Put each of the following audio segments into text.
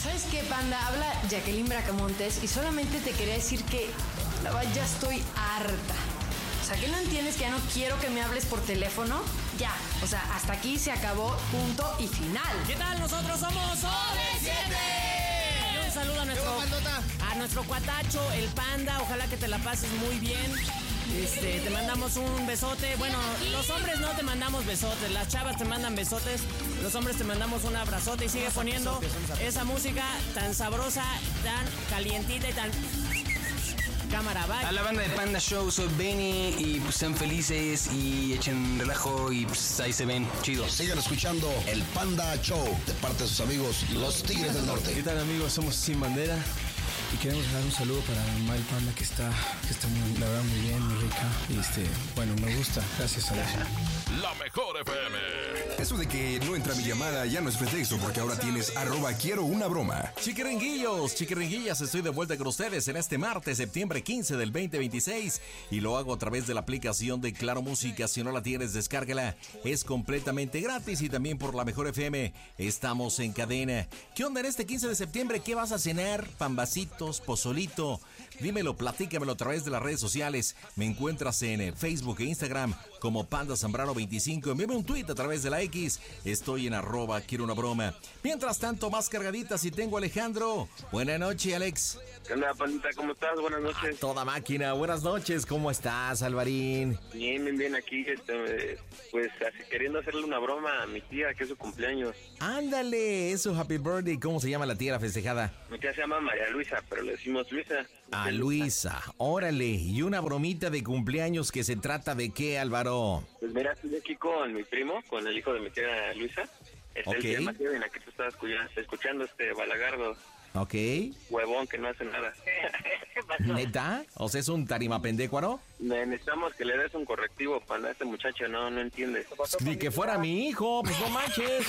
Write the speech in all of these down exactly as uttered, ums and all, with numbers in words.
¿Sabes qué, Panda? Habla Jacqueline Bracamontes y solamente te quería decir que la verdad ya estoy harta. O sea, ¿qué no entiendes que ya no quiero que me hables por teléfono? Ya, o sea, hasta aquí se acabó, punto y final. ¿Qué tal? Nosotros somos O B siete. Un saludo a nuestro, a nuestro cuatacho, el Panda. Ojalá que te la pases muy bien. Este, te mandamos un besote. Bueno, los hombres no te mandamos besotes, las chavas te mandan besotes, los hombres te mandamos un abrazote y sigue poniendo esa música tan sabrosa, tan calientita y tan... Cámara, bye. A la banda de Panda Show, soy Benny y pues sean felices y echen relajo y pues ahí se ven, chido. Sigan escuchando el Panda Show de parte de sus amigos los Tigres del Norte. ¿Qué tal, amigos? Somos Sin Bandera y queremos dar un saludo para Mike Panda que está, que está muy, la verdad, muy bien, muy rica. Y este, bueno, me gusta. Gracias a Dios. La mejor F M. Eso de que no entra mi llamada ya no es pretexto porque ahora tienes arroba quiero una broma. Chiquiringuillos, chiquiringuillas, estoy de vuelta con ustedes en este martes, septiembre quince del veinte veintiséis y lo hago a través de la aplicación de Claro Música. Si no la tienes, descárgala, es completamente gratis y también por la mejor F M. Estamos en cadena. ¿Qué onda en este quince de septiembre? ¿Qué vas a cenar? ¿Pambacitos? ¿Pozolito? Dímelo, platícamelo a través de las redes sociales. Me encuentras en Facebook e Instagram como Panda Zambrano veinticinco. Envíame un tweet a través de la X. Estoy en arroba quiero una broma. Mientras tanto, más cargaditas y tengo a Alejandro. Buenas noches, Alex. ¿Qué onda, Pandita? ¿Cómo estás? Buenas noches. A toda máquina. Buenas noches. ¿Cómo estás, Alvarín? Bien, bien, bien. Aquí, este, pues, así, queriendo hacerle una broma a mi tía, que es su cumpleaños. Ándale, es su happy birthday. ¿Cómo se llama la tía la festejada? Mi tía se llama María Luisa, pero le decimos Luisa. A Luisa. Órale. Y una bromita de cumpleaños que se trata de qué, Álvaro. Pues mira, estoy aquí con mi primo, con el hijo de mi tía Luisa. Este, Ok. el tema Kevin, a que tú estabas escuchando, este balagardo. Ok. Huevón que no hace nada. ¿Neta? O sea, ¿es un tarimapendecuaro? Necesitamos que le des un correctivo para este muchacho, no, no entiende. Ni que fuera mi hijo, pues no manches.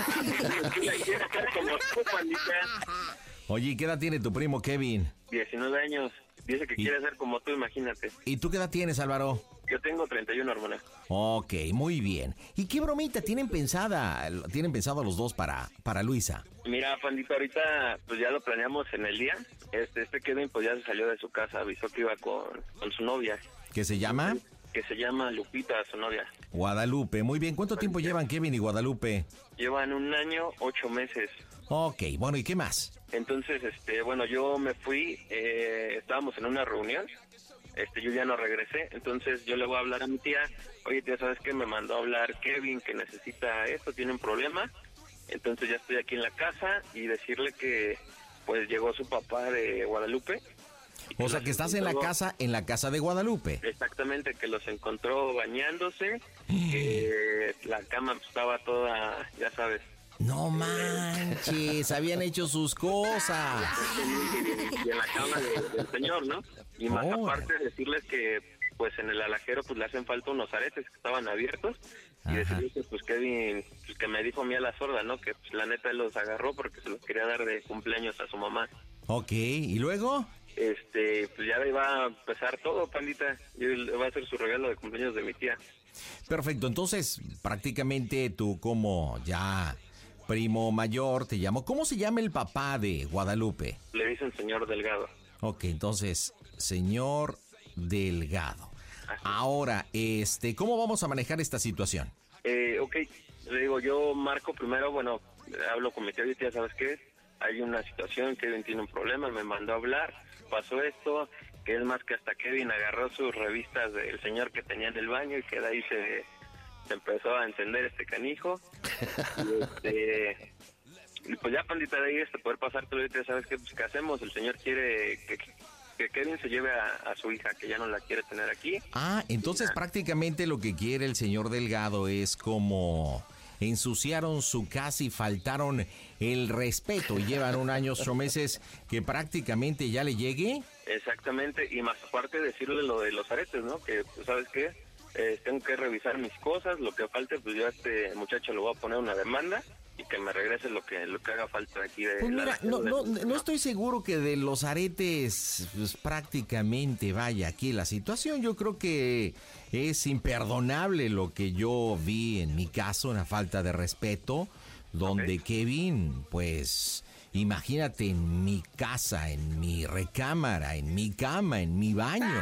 Como tú, Pandita. Oye, ¿qué edad tiene tu primo Kevin? diecinueve años. Dice que ¿Y? quiere ser como tú, imagínate. ¿Y tú qué edad tienes, Álvaro? Yo tengo treinta y uno, hermana. Ok, muy bien. ¿Y qué bromita tienen pensada? ¿Tienen pensado los dos para, para Luisa? Mira, Pandita, ahorita pues ya lo planeamos en el día. Este este Kevin pues ya se salió de su casa, avisó que iba con, con su novia. ¿Qué se llama? Que se llama Lupita, su novia. Guadalupe. Muy bien. ¿Cuánto tiempo llevan Kevin y Guadalupe? Llevan un año, ocho meses. Ok, bueno, ¿y qué más? Entonces, este, bueno, yo me fui, eh, estábamos en una reunión, este, yo ya no regresé, entonces yo le voy a hablar a mi tía, oye tía, ¿sabes qué? Me mandó a hablar Kevin que necesita esto, tiene un problema, entonces ya estoy aquí en la casa y decirle que, pues, llegó su papá de Guadalupe. O sea, que estás en la casa, en la casa de Guadalupe. Exactamente, que los encontró bañándose, que la cama estaba toda, ya sabes. No manches, habían hecho sus cosas. Y en la cama de, del señor, ¿no? Y más Oh. aparte decirles que pues en el alajero pues le hacen falta unos aretes que estaban abiertos. Y decirles que pues Kevin, pues que me dijo a mí a la sorda, ¿no? Que pues la neta él los agarró porque se los quería dar de cumpleaños a su mamá. Ok, ¿y luego? Este, pues ya iba a empezar todo, Pandita. Y va a ser su regalo de cumpleaños de mi tía. Perfecto, entonces prácticamente tú como ya primo mayor te llamo. ¿Cómo se llama el papá de Guadalupe? Le dicen señor Delgado. Ok, entonces, señor Delgado. Ahora, este, ¿cómo vamos a manejar esta situación? Eh, ok, le digo, yo marco primero, bueno, hablo con mi tía y tía, ¿sabes qué? Hay una situación, Kevin tiene un problema, me mandó a hablar, pasó esto, que es más que hasta Kevin agarró sus revistas del señor que tenía en el baño y que de ahí se, se empezó a encender este canijo. Y este, y pues ya, Pandita, de ahí este poder pasar todo el día, ¿sabes qué? Pues, ¿qué hacemos? El señor quiere que, que Kevin se lleve a, a su hija, que ya no la quiere tener aquí. Ah, entonces prácticamente lo que quiere el señor Delgado es como ensuciaron su casa y faltaron el respeto y llevan un año, ocho meses, que prácticamente ya le llegue. Exactamente, y más aparte decirle lo de los aretes, ¿no? Que, pues, ¿sabes qué? Eh, tengo que revisar mis cosas, lo que falte, pues yo a este muchacho le voy a poner una demanda y que me regrese lo que lo que haga falta aquí de Pues la mira, no, no, no estoy seguro que de los aretes pues, prácticamente vaya aquí la situación. Yo creo que es imperdonable lo que yo vi en mi caso, una falta de respeto, donde okay. Kevin, pues, Imagínate en mi casa, en mi recámara, en mi cama, en mi baño.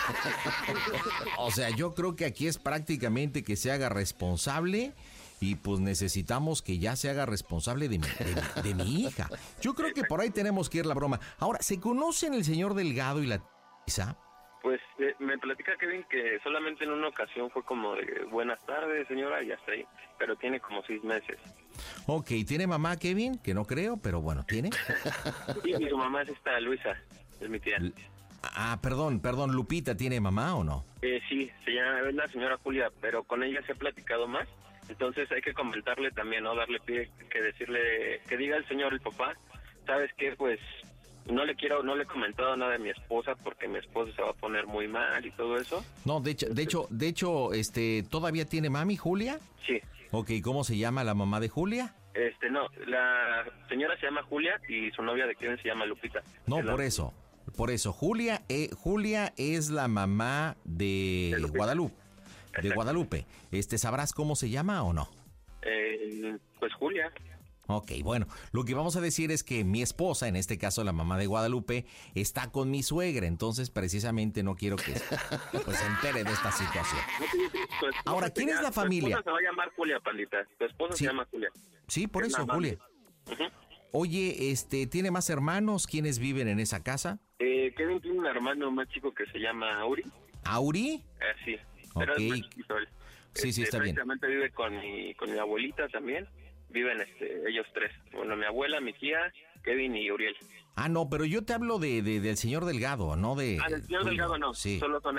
O sea, yo creo que aquí es prácticamente que se haga responsable y pues necesitamos que ya se haga responsable de mi, de, de mi hija. Yo creo que por ahí tenemos que ir la broma. Ahora, ¿se conocen el señor Delgado y la Isa? Pues eh, me platica Kevin que solamente en una ocasión fue como de buenas tardes, señora, y hasta ahí, pero tiene como seis meses. Ok, ¿tiene mamá, Kevin? Que no creo, pero bueno, ¿tiene? Sí, y su mamá es esta Luisa, es mi tía. Ah, perdón, perdón, ¿Lupita tiene mamá o no? Eh, sí, se llama, es la señora Julia, pero con ella se ha platicado más, entonces hay que comentarle también, ¿no? Darle pie, que decirle, que diga el señor, el papá, ¿sabes qué? Pues no le quiero, no le he comentado nada de mi esposa porque mi esposa se va a poner muy mal y todo eso. No, de hecho, de hecho, de hecho, este, ¿todavía tiene mami, Julia? Sí. Ok, ¿cómo se llama la mamá de Julia? Este, no, la señora se llama Julia y su novia de Kevin se llama Lupita. No, la... por eso, por eso, Julia, eh, Julia es la mamá de, de Guadalupe, Exacto. de Guadalupe. Este, ¿sabrás cómo se llama o no? Eh, pues Julia. Ok, bueno, lo que vamos a decir es que mi esposa, en este caso la mamá de Guadalupe, está con mi suegra, entonces precisamente no quiero que pues, se entere de esta situación. Ahora, ¿quién es la familia? Tu esposa se va a llamar Julia, pandita. Tu esposa sí. se llama Julia. Sí, por es eso, Julia. Uh-huh. Oye, este, ¿tiene más hermanos? ¿Quiénes viven en esa casa? Eh, Kevin tiene un hermano más chico que se llama Auri. ¿Auri? Eh, sí, pero okay. es más chiquito él. Sí, sí, este, está bien. Precisamente vive con mi, con mi abuelita también. Viven este, ellos tres. Bueno, mi abuela, mi tía, Kevin y Uriel. Ah, no, pero yo te hablo de, de del señor Delgado, no de... Ah, del señor Delgado no, sí. solo son